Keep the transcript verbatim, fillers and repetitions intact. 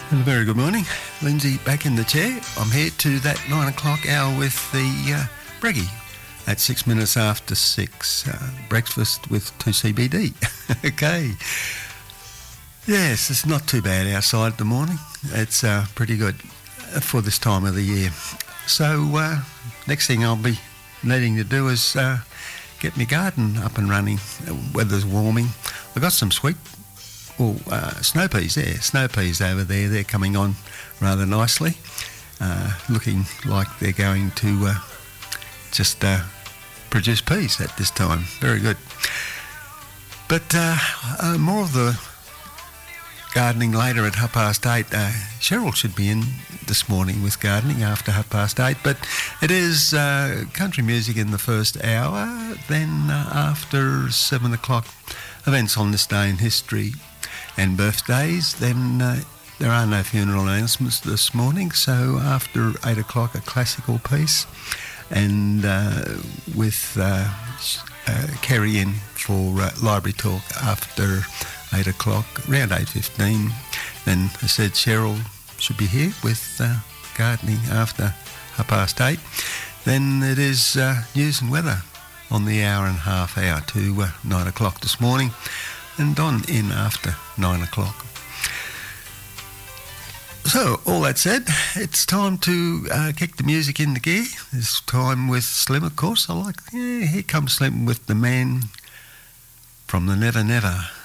And a very good morning. Lindsay back in the chair. I'm here to that nine o'clock hour with the uh, Breggy at six minutes after six. Uh, breakfast with two C B D. Okay. Yes, it's not too bad outside in the morning. It's uh, pretty good for this time of the year. So uh, next thing I'll be needing to do is uh, get my garden up and running. Weather's warming. I got some sweet Well, uh, snow peas there, snow peas over there, they're coming on rather nicely, uh, looking like they're going to uh, just uh, produce peas at this time. Very good. But uh, uh, more of the gardening later at half past eight. Uh, Cheryl should be in this morning with gardening after half past eight, but it is uh, country music in the first hour, then uh, after seven o'clock, events on this day in history and birthdays. Then uh, there are no funeral announcements this morning, so after eight o'clock a classical piece, and uh, with uh, uh, Kerry in for uh, library talk after eight o'clock, around eight fifteen. Then I said Cheryl should be here with uh, gardening after half past eight. Then it is uh, news and weather on the hour and a half hour to uh, nine o'clock this morning, and Don in after nine o'clock. So, all that said, it's time to uh, kick the music into gear. This time with Slim, of course. I like, yeah, here comes Slim with the man from the Never Never.